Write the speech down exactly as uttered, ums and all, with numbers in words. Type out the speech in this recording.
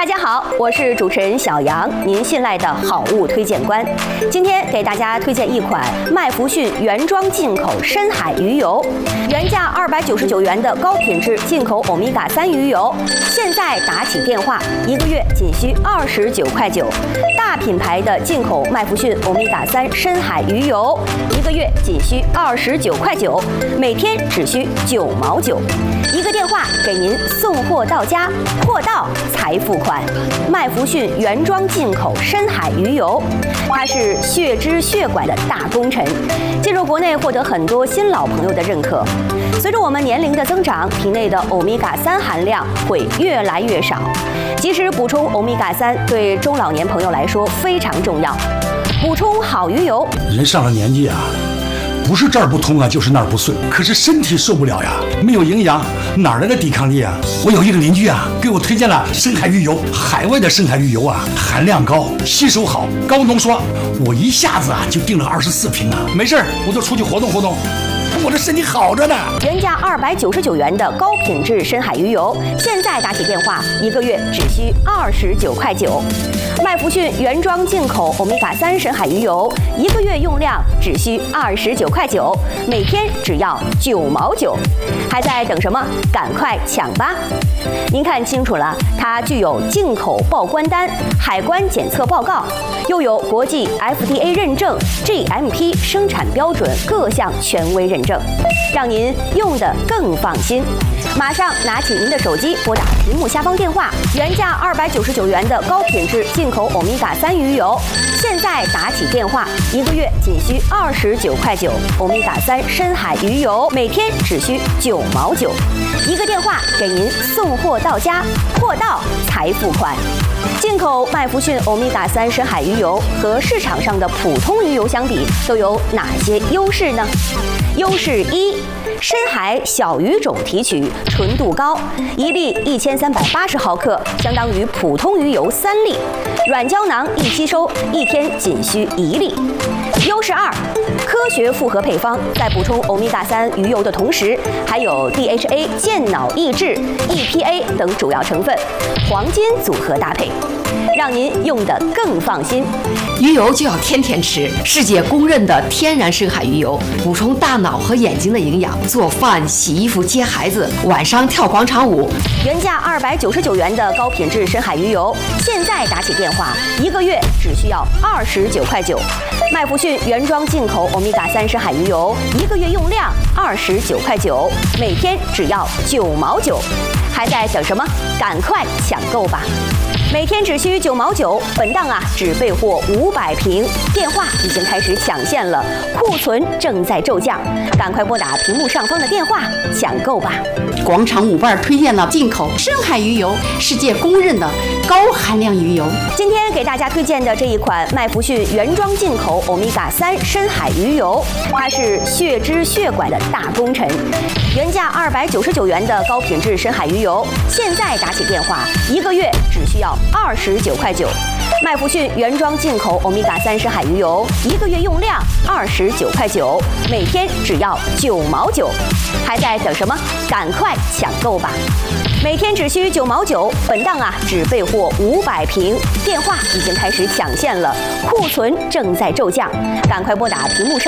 大家好，我是主持人小杨，您信赖的好物推荐官。今天给大家推荐一款麦福逊原装进口深海鱼油，原价二百九十九元的高品质进口欧米伽三鱼油，现在打起电话，一个月仅需二十九块九。大品牌的进口麦福逊欧米伽三深海鱼油，一个月仅需二十九块九，每天只需九毛九。一个电话给您送货到家，货到才付款。麦福逊原装进口深海鱼油，它是血脂血管的大功臣，进入国内获得很多新老朋友的认可。随着我们年龄的增长，体内的欧米伽三含量会越来越少，及时补充欧米伽三对中老年朋友来说非常重要。补充好鱼油， 人上了年纪啊，不是这儿不通啊，就是那儿不顺，可是身体受不了呀，没有营养，哪来的抵抗力啊？我有一个邻居啊，给我推荐了深海鱼油，海外的深海鱼油啊，含量高，吸收好，高浓缩，我一下子啊就订了二十四瓶啊，没事儿我就出去活动活动。我的身体好着呢。 原价二百九十九元的高品质深海鱼油，现在打起电话，一个月只需二十九块九。麦福逊原装进口欧米伽三深海鱼油，一个月用量只需二十九块九，每天只要九毛九。还在等什么？赶快抢吧！您看清楚了，它具有进口报关单、海关检测报告，又有国际 F D A 认证、G M P 生产标准各项权威认证，让您用得更放心。马上拿起您的手机，拨打屏幕下方电话，原价二百九十九元的高品质进口欧米伽三鱼油，现在打起电话，一个月仅需二十九块九。欧米伽三深海鱼油每天只需九毛九，一个电话给您送货到家，货到才付款。进口麦福逊欧米伽三深海鱼油和市场上的普通鱼油相比，都有哪些优势呢？优势一，深海小鱼种提取纯度高，一粒一千三百八十毫克，相当于普通鱼油三粒，软胶囊易吸收，一天仅需一粒。优势二，科学复合配方，在补充欧米伽三鱼油的同时，还有 D H A 健脑益智、E P A 等主要成分，黄金组合搭配，让您用得更放心。 鱼油就要天天吃，世界公认的天然深海鱼油，补充大脑和眼睛的营养，做饭、洗衣服、接孩子，晚上跳广场舞。 原价二百九十九元的高品质深海鱼油，现在打起电话，一个月只需要二十九块九。麦福逊原装进口欧米伽三深海鱼油，一个月用量二十九块九，每天只要九毛九。还在等什么？赶快抢购吧！每天只需九毛九，本档啊只备货五百瓶，电话已经开始抢线了，库存正在骤降，赶快拨打屏幕上方的电话抢购吧！ 广场舞伴推荐了进口深海鱼油，世界公认的高含量鱼油。 今天给大家推荐的这一款麦福逊原装进口欧米伽三深海鱼油，它是血脂血管的大功臣，原价二百九十九元的高品质深海鱼油，现在打起电话，一个月只需要二十九块九。麦福逊原装进口欧米伽三深海鱼油，一个月用量二十九块九，每天只要九毛九。还在等什么？赶快抢购吧！每天只需九毛九，本档啊只备货五百瓶，电话已经开始抢线了，库存正在骤降，赶快拨打屏幕上